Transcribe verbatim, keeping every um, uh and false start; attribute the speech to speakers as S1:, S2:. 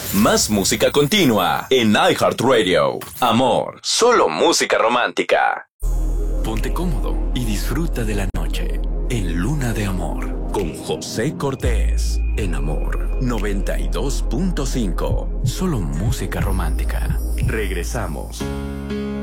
S1: Más música continua en iHeartRadio. Amor, solo música romántica. Ponte cómodo y disfruta de la noche en Luna de Amor con José Cortés. En Amor noventa y dos punto cinco. Solo música romántica. Regresamos.